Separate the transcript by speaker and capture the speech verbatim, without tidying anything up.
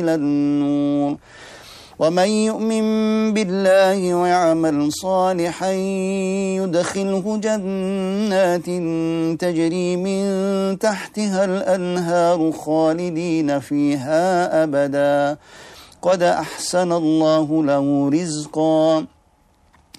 Speaker 1: النور ومن يؤمن بالله ويعمل صالحا يدخله جنات تجري من تحتها الأنهار خالدين فيها أبدا قد أحسن الله له رزقا